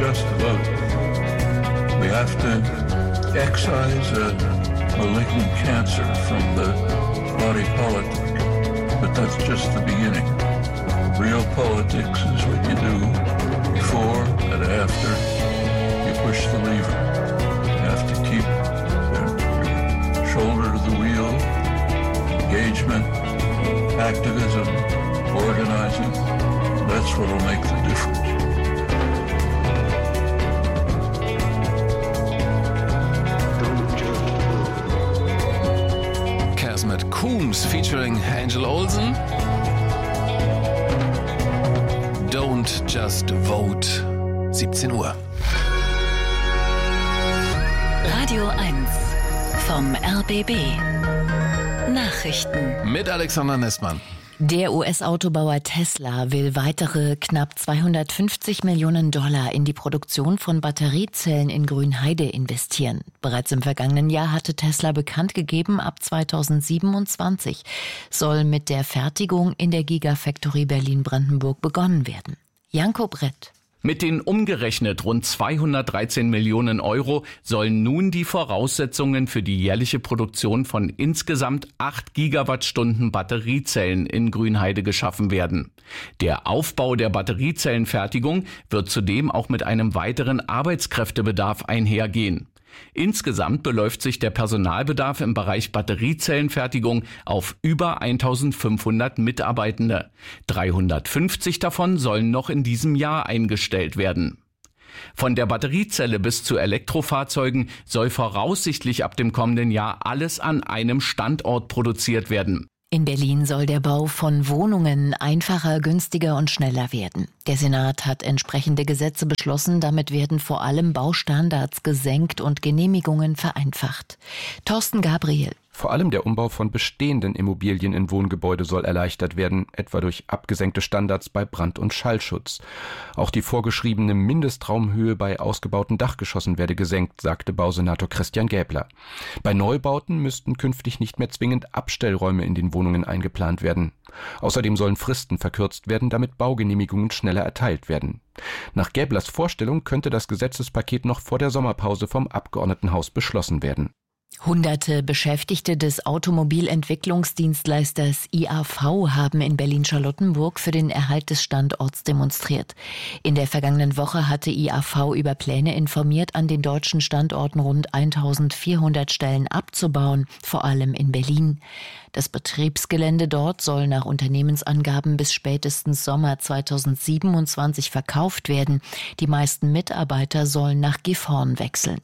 just a vote. We have to excise malignant cancer from the body politic, but that's just the beginning. Real politics is what you do before and after you push the lever. You have to keep your shoulder to the wheel, engagement, activism, organizing. That's what will make the difference. Mit Coombs featuring Angel Olsen. Don't Just Vote. 17 Uhr. Radio 1 vom RBB. Nachrichten. Mit Alexander Nessmann. Der US-Autobauer Tesla will weitere knapp $250 Millionen in die Produktion von Batteriezellen in Grünheide investieren. Bereits im vergangenen Jahr hatte Tesla bekannt gegeben, ab 2027 soll mit der Fertigung in der Gigafactory Berlin-Brandenburg begonnen werden. Janko Brett. Mit den umgerechnet rund 213 Millionen Euro sollen nun die Voraussetzungen für die jährliche Produktion von insgesamt 8 Gigawattstunden Batteriezellen in Grünheide geschaffen werden. Der Aufbau der Batteriezellenfertigung wird zudem auch mit einem weiteren Arbeitskräftebedarf einhergehen. Insgesamt beläuft sich der Personalbedarf im Bereich Batteriezellenfertigung auf über 1500 Mitarbeitende. 350 davon sollen noch in diesem Jahr eingestellt werden. Von der Batteriezelle bis zu Elektrofahrzeugen soll voraussichtlich ab dem kommenden Jahr alles an einem Standort produziert werden. In Berlin soll der Bau von Wohnungen einfacher, günstiger und schneller werden. Der Senat hat entsprechende Gesetze beschlossen. Damit werden vor allem Baustandards gesenkt und Genehmigungen vereinfacht. Thorsten Gabriel. Vor allem der Umbau von bestehenden Immobilien in Wohngebäude soll erleichtert werden, etwa durch abgesenkte Standards bei Brand- und Schallschutz. Auch die vorgeschriebene Mindestraumhöhe bei ausgebauten Dachgeschossen werde gesenkt, sagte Bausenator Christian Gäbler. Bei Neubauten müssten künftig nicht mehr zwingend Abstellräume in den Wohnungen eingeplant werden. Außerdem sollen Fristen verkürzt werden, damit Baugenehmigungen schneller erteilt werden. Nach Gäblers Vorstellung könnte das Gesetzespaket noch vor der Sommerpause vom Abgeordnetenhaus beschlossen werden. Hunderte Beschäftigte des Automobilentwicklungsdienstleisters IAV haben in Berlin-Charlottenburg für den Erhalt des Standorts demonstriert. In der vergangenen Woche hatte IAV über Pläne informiert, an den deutschen Standorten rund 1400 Stellen abzubauen, vor allem in Berlin. Das Betriebsgelände dort soll nach Unternehmensangaben bis spätestens Sommer 2027 verkauft werden. Die meisten Mitarbeiter sollen nach Gifhorn wechseln.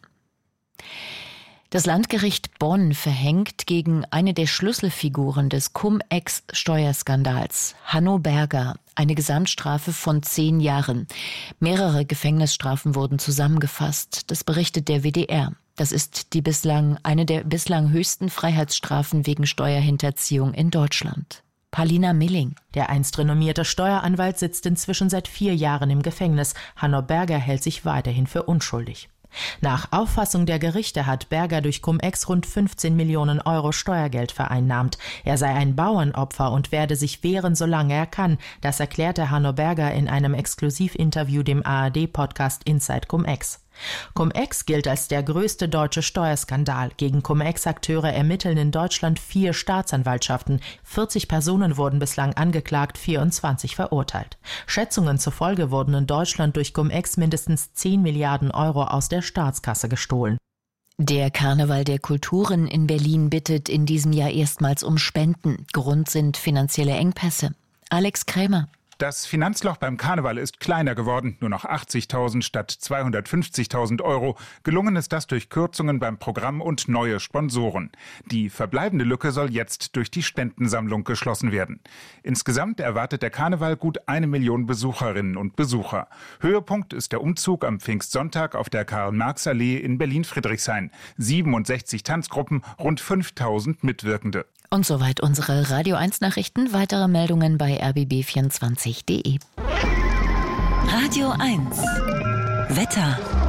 Das Landgericht Bonn verhängt gegen eine der Schlüsselfiguren des Cum-Ex-Steuerskandals, Hanno Berger, eine Gesamtstrafe von 10 Jahren. Mehrere Gefängnisstrafen wurden zusammengefasst. Das berichtet der WDR. Das ist eine der bislang höchsten Freiheitsstrafen wegen Steuerhinterziehung in Deutschland. Palina Milling. Der einst renommierte Steueranwalt sitzt inzwischen seit 4 Jahren im Gefängnis. Hanno Berger hält sich weiterhin für unschuldig. Nach Auffassung der Gerichte hat Berger durch Cum-Ex rund 15 Millionen Euro Steuergeld vereinnahmt. Er sei ein Bauernopfer und werde sich wehren, solange er kann. Das erklärte Hanno Berger in einem Exklusivinterview dem ARD-Podcast Inside Cum-Ex. Cum-Ex gilt als der größte deutsche Steuerskandal. Gegen Cum-Ex-Akteure ermitteln in Deutschland 4 Staatsanwaltschaften. 40 Personen wurden bislang angeklagt, 24 verurteilt. Schätzungen zufolge wurden in Deutschland durch Cum-Ex mindestens 10 Milliarden Euro aus der Staatskasse gestohlen. Der Karneval der Kulturen in Berlin bittet in diesem Jahr erstmals um Spenden. Grund sind finanzielle Engpässe. Alex Krämer. Das Finanzloch beim Karneval ist kleiner geworden, nur noch 80.000 statt 250.000 Euro. Gelungen ist das durch Kürzungen beim Programm und neue Sponsoren. Die verbleibende Lücke soll jetzt durch die Spendensammlung geschlossen werden. Insgesamt erwartet der Karneval gut 1 Million Besucherinnen und Besucher. Höhepunkt ist der Umzug am Pfingstsonntag auf der Karl-Marx-Allee in Berlin-Friedrichshain. 67 Tanzgruppen, rund 5.000 Mitwirkende. Und soweit unsere Radio 1 Nachrichten. Weitere Meldungen bei rbb24.de. Radio 1 Wetter.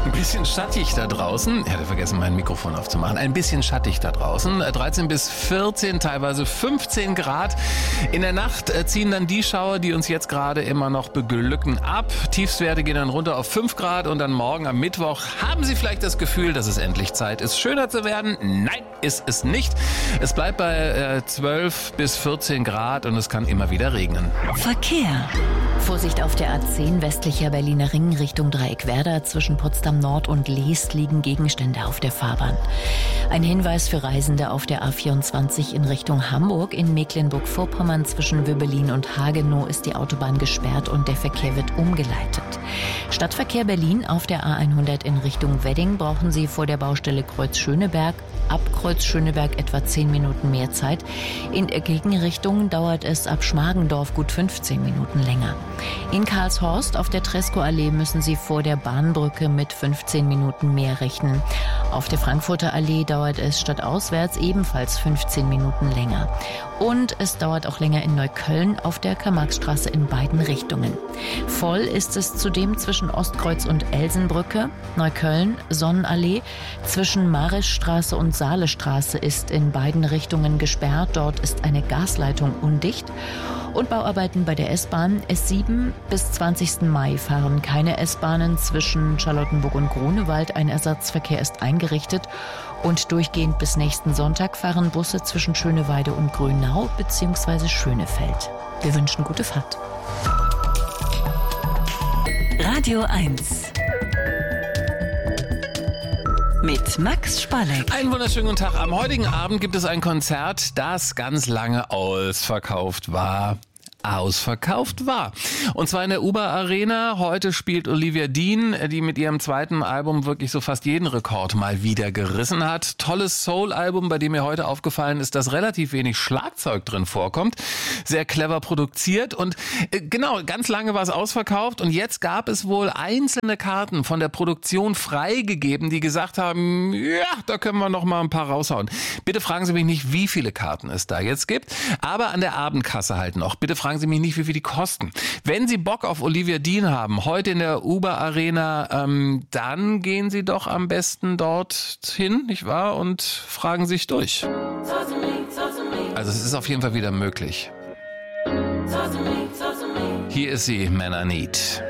Ein bisschen schattig da draußen. Ich hatte vergessen, mein Mikrofon aufzumachen. Ein bisschen schattig da draußen. 13 bis 14, teilweise 15 Grad. In der Nacht ziehen dann die Schauer, die uns jetzt gerade immer noch beglücken, ab. Tiefstwerte gehen dann runter auf 5 Grad und dann morgen am Mittwoch haben Sie vielleicht das Gefühl, dass es endlich Zeit ist, schöner zu werden. Nein, ist es nicht. Es bleibt bei 12 bis 14 Grad und es kann immer wieder regnen. Verkehr. Vorsicht auf der A10 westlicher Berliner Ring Richtung Dreieckwerder. Zwischen Potsdam Nord und Leest liegen Gegenstände auf der Fahrbahn. Ein Hinweis für Reisende auf der A24 in Richtung Hamburg. In Mecklenburg-Vorpommern zwischen Wöbelin und Hagenow ist die Autobahn gesperrt und der Verkehr wird umgeleitet. Stadtverkehr Berlin auf der A100 in Richtung Wedding brauchen Sie vor der Baustelle Kreuz-Schöneberg. Ab Kreuz-Schöneberg etwa 10 Minuten mehr Zeit. In der Gegenrichtung dauert es ab Schmargendorf gut 15 Minuten länger. In Karlshorst auf der Tresco-Allee müssen Sie vor der Bahnbrücke mit 15 Minuten mehr rechnen. Auf der Frankfurter Allee dauert es stadtauswärts ebenfalls 15 Minuten länger. Und es dauert auch länger in Neukölln auf der Karl-Marx-Straße in beiden Richtungen. Voll ist es zudem zwischen Ostkreuz und Elsenbrücke, Neukölln, Sonnenallee. Zwischen Marischstraße und Saalestraße ist in beiden Richtungen gesperrt. Dort ist eine Gasleitung undicht. Und Bauarbeiten bei der S-Bahn. S7 bis 20. Mai fahren keine S-Bahnen zwischen Charlottenburg und Grunewald. Ein Ersatzverkehr ist eingerichtet. Und durchgehend bis nächsten Sonntag fahren Busse zwischen Schöneweide und Grünau bzw. Schönefeld. Wir wünschen gute Fahrt. Radio 1 mit Max Spalleck. Einen wunderschönen guten Tag. Am heutigen Abend gibt es ein Konzert, das ganz lange ausverkauft war. Und zwar in der Uber Arena. Heute spielt Olivia Dean, die mit ihrem zweiten Album wirklich so fast jeden Rekord mal wieder gerissen hat. Tolles Soul-Album, bei dem mir heute aufgefallen ist, dass relativ wenig Schlagzeug drin vorkommt. Sehr clever produziert und genau, ganz lange war es ausverkauft und jetzt gab es wohl einzelne Karten von der Produktion freigegeben, die gesagt haben, ja, da können wir noch mal ein paar raushauen. Bitte fragen Sie mich nicht, wie viele Karten es da jetzt gibt, aber an der Abendkasse halt noch. Bitte fragen Sie mich nicht, wie viel die kosten. Wenn Sie Bock auf Olivia Dean haben, heute in der Uber Arena, dann gehen Sie doch am besten dorthin, nicht wahr? Und fragen sich durch. Also es ist auf jeden Fall wieder möglich. Hier ist sie, Man I Need.